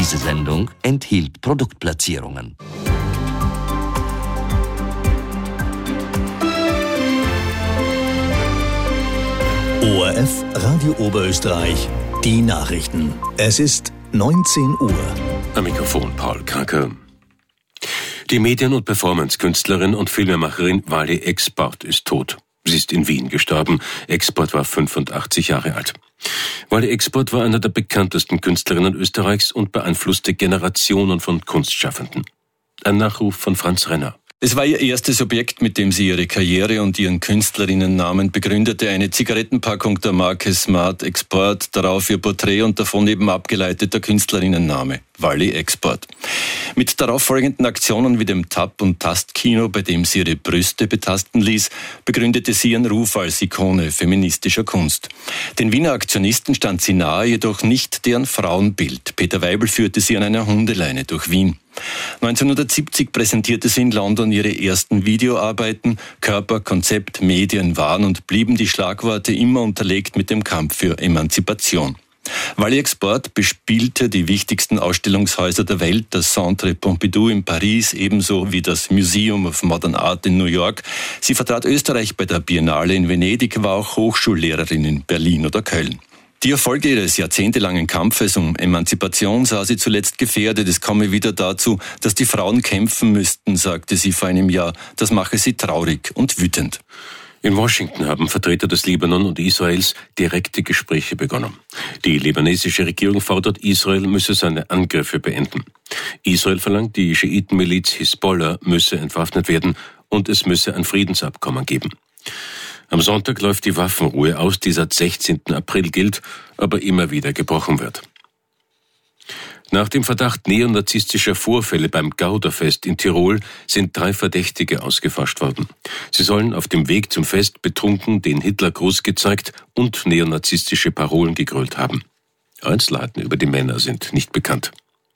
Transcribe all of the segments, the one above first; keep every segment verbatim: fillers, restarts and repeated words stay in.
Diese Sendung enthielt Produktplatzierungen. O R F Radio Oberösterreich, die Nachrichten. Es ist neunzehn Uhr. Am Mikrofon Paul Kraker. Die Medien- und Performance-Künstlerin und Filmemacherin Wally Export ist tot. Sie ist in Wien gestorben. Export war fünfundachtzig Jahre alt. Wally Export war einer der bekanntesten Künstlerinnen Österreichs und beeinflusste Generationen von Kunstschaffenden. Ein Nachruf von Franz Renner. Es war ihr erstes Objekt, mit dem sie ihre Karriere und ihren Künstlerinnennamen begründete. Eine Zigarettenpackung der Marke Smart Export, darauf ihr Porträt und davon eben abgeleiteter Künstlerinnenname, Wally Export. Mit darauffolgenden Aktionen wie dem Tap- und Tastkino, bei dem sie ihre Brüste betasten ließ, begründete sie ihren Ruf als Ikone feministischer Kunst. Den Wiener Aktionisten stand sie nahe, jedoch nicht deren Frauenbild. Peter Weibel führte sie an einer Hundeleine durch Wien. neunzehnhundertsiebzig präsentierte sie in London ihre ersten Videoarbeiten. Körper, Konzept, Medien waren und blieben die Schlagworte immer unterlegt mit dem Kampf für Emanzipation. Wally Export bespielte die wichtigsten Ausstellungshäuser der Welt, das Centre Pompidou in Paris, ebenso wie das Museum of Modern Art in New York. Sie vertrat Österreich bei der Biennale in Venedig, war auch Hochschullehrerin in Berlin oder Köln. Die Erfolge ihres jahrzehntelangen Kampfes um Emanzipation sah sie zuletzt gefährdet. Es komme wieder dazu, dass die Frauen kämpfen müssten, sagte sie vor einem Jahr. Das mache sie traurig und wütend. In Washington haben Vertreter des Libanon und Israels direkte Gespräche begonnen. Die libanesische Regierung fordert, Israel müsse seine Angriffe beenden. Israel verlangt, die Schiitenmiliz Hisbollah müsse entwaffnet werden und es müsse ein Friedensabkommen geben. Am Sonntag läuft die Waffenruhe aus, die seit sechzehnten April gilt, aber immer wieder gebrochen wird. Nach dem Verdacht neonazistischer Vorfälle beim Gauderfest in Tirol sind drei Verdächtige ausgefascht worden. Sie sollen auf dem Weg zum Fest betrunken den Hitlergruß gezeigt und neonazistische Parolen gegrölt haben. Einzelheiten über die Männer sind nicht bekannt.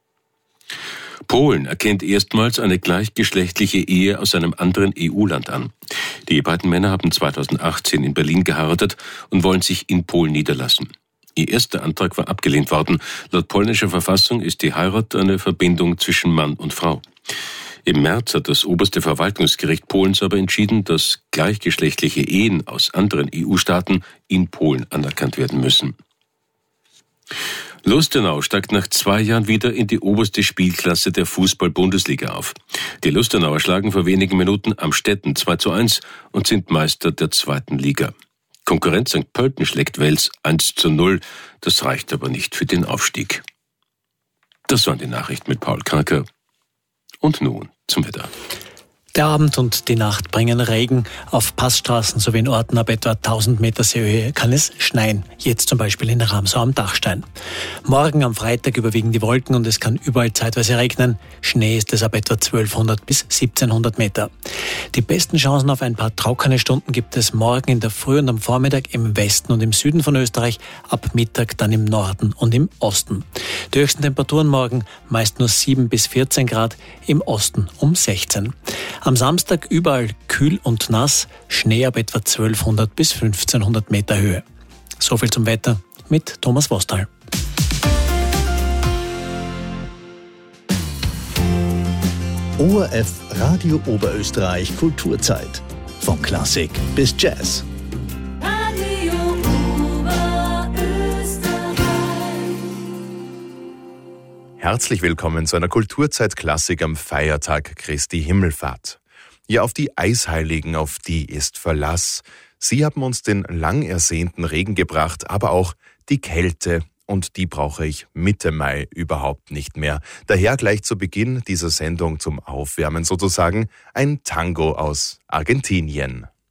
Polen erkennt erstmals eine gleichgeschlechtliche Ehe aus einem anderen E U-Land an. Die beiden Männer haben zweitausendachtzehn in Berlin geheiratet und wollen sich in Polen niederlassen. Ihr erster Antrag war abgelehnt worden. Laut polnischer Verfassung ist die Heirat eine Verbindung zwischen Mann und Frau. Im März hat das oberste Verwaltungsgericht Polens aber entschieden, dass gleichgeschlechtliche Ehen aus anderen E U-Staaten in Polen anerkannt werden müssen. Lustenau steigt nach zwei Jahren wieder in die oberste Spielklasse der Fußball-Bundesliga auf. Die Lustenauer schlagen vor wenigen Minuten Amstetten zwei zu eins und sind Meister der zweiten Liga. Konkurrent Sankt Pölten schlägt Wels eins zu null. Das reicht aber nicht für den Aufstieg. Das waren die Nachrichten mit Paul Kraker. Und nun zum Wetter. Der Abend und die Nacht bringen Regen. Auf Passstraßen sowie in Orten ab etwa tausend Meter Seehöhe kann es schneien. Jetzt zum Beispiel in Ramsau am Dachstein. Morgen am Freitag überwiegen die Wolken und es kann überall zeitweise regnen. Schnee ist es ab etwa zwölfhundert bis siebzehnhundert Meter. Die besten Chancen auf ein paar trockene Stunden gibt es morgen in der Früh und am Vormittag im Westen und im Süden von Österreich, ab Mittag dann im Norden und im Osten. Die höchsten Temperaturen morgen meist nur sieben bis vierzehn Grad, im Osten um sechzehn. Am Samstag überall kühl und nass, Schnee ab etwa zwölfhundert bis fünfzehnhundert Meter Höhe. So viel zum Wetter mit Thomas Vostal. O R F Radio Oberösterreich Kulturzeit. Von Klassik bis Jazz. Radio Oberösterreich. Herzlich willkommen zu einer Kulturzeit-Klassik am Feiertag Christi Himmelfahrt. Ja, auf die Eisheiligen, auf die ist Verlass. Sie haben uns den lang ersehnten Regen gebracht, aber auch die Kälte. Und die brauche ich Mitte Mai überhaupt nicht mehr. Daher gleich zu Beginn dieser Sendung zum Aufwärmen sozusagen ein Tango aus Argentinien.